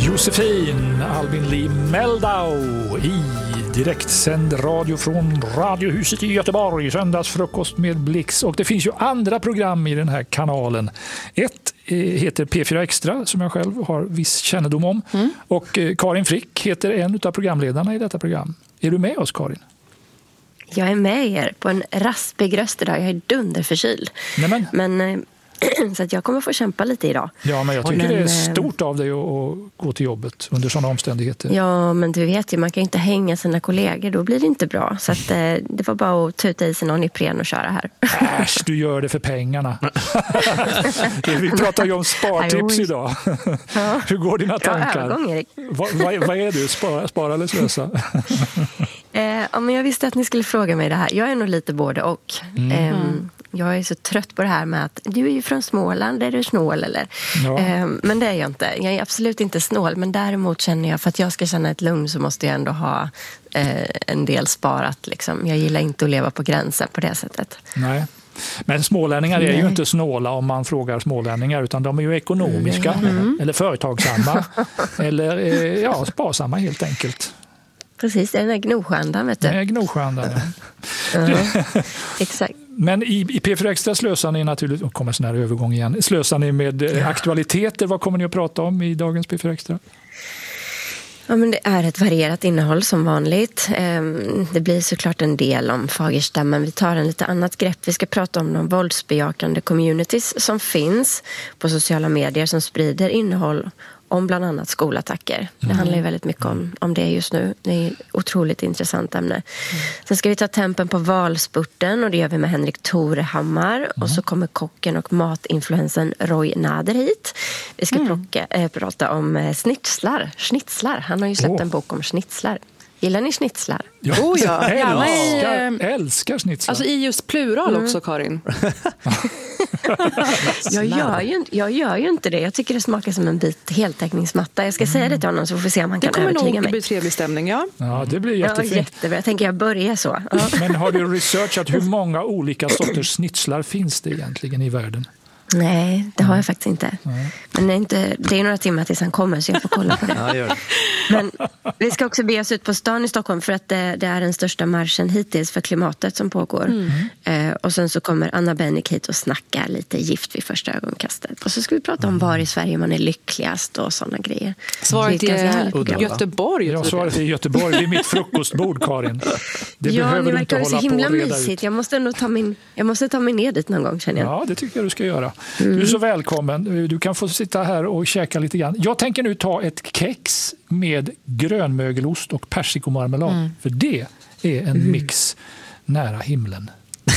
Josefin Albin Lee Meldau i direktsänd radio från Radiohuset i Göteborg, söndagsfrukost med Blix. Och det finns ju andra program i den här kanalen. Ett heter P4 Extra som jag själv har viss kännedom om. Och Karin Frick heter en av programledarna i detta program. Är du med oss, Karin? Jag är med er på en raspig röst idag. Jag är dunderförkyld. Nämen. Men så att jag kommer få kämpa lite idag. Ja, men jag tycker det är stort av dig att gå till jobbet under sådana omständigheter. Ja, men du vet ju, man kan inte hänga sina kollegor. Då blir det inte bra. Så att, det var bara att tuta i sig någon Ipren och köra här. Äsch, du gör det för pengarna. Vi pratar ju om spartips idag. Ja. Hur går dina tankar? Övergång, Erik. Vad är du? Spara eller slösa? Ja, men jag visste att ni skulle fråga mig det här. Jag är nog lite både och. Jag är så trött på det här med att du är ju från Småland, är du snål eller? Ja. Men det är jag inte. Jag är absolut inte snål, men däremot känner jag, för att jag ska känna ett lugn så måste jag ändå ha en del sparat. Liksom. Jag gillar inte att leva på gränsen på det sättet. Nej. Men smålänningar är ju inte snåla om man frågar smålänningar, utan de är ju ekonomiska eller företagsamma eller sparsamma helt enkelt. Precis, det är den här Gnosjöndan, vet du. Det är Gnosjöndan, ja. Exakt. Men i P4 Extra slösar ni naturligtvis, kommer sån här övergång igen, slösar ni med aktualiteter. Vad kommer ni att prata om i dagens P4 Extra? Ja, men det är ett varierat innehåll som vanligt. Det blir såklart en del om Fagersta, men vi tar en lite annat grepp. Vi ska prata om de våldsbejakande communities som finns på sociala medier som sprider innehåll om bland annat skolattacker. Det handlar ju väldigt mycket om det just nu. Det är ett otroligt intressant ämne. Sen ska vi ta tempen på valspurten och det gör vi med Henrik Torehammar. Och så kommer kocken och matinfluensen Roy Nader hit. Vi ska prata om schnitzlar. Han har ju släppt en bok om schnitzlar. Gillar ni schnitzlar? Ja. Älskar schnitzlar. Alltså i just plural också, Karin. Jag gör ju inte det. Jag tycker det smakar som en bit heltäckningsmatta. Jag ska säga det till honom så får vi se om han kan övertyga mig. Det kommer nog bli trevlig stämning, ja. Ja, det blir jättefint. Ja, jättebra. Jag tänker jag börjar så. Ja. Men har du researchat hur många olika sorters schnitzlar finns det egentligen i världen? Nej, det har jag faktiskt inte. Men det är några timmar tills han kommer så jag får kolla på det. Ja, gör det. Men vi ska också bege oss ut på stan i Stockholm för att det är den största marschen hittills för klimatet som pågår. Och sen så kommer Anna Bennick hit och snacka lite gift vid första ögonkastet. Och så ska vi prata om var i Sverige man är lyckligast och sådana grejer. Svaret är Göteborg. Ja, svaret är Göteborg. Det är mitt frukostbord, Karin. Det behöver du ni inte verkar så himla mysigt. Jag måste ändå ta mig ner dit någon gång, känner jag. Ja, det tycker jag du ska göra. Du är så välkommen. Du kan få sitta här och käka lite grann. Jag tänker nu ta ett kex med grönmögelost och persikomarmelad. För det är en mix nära himlen.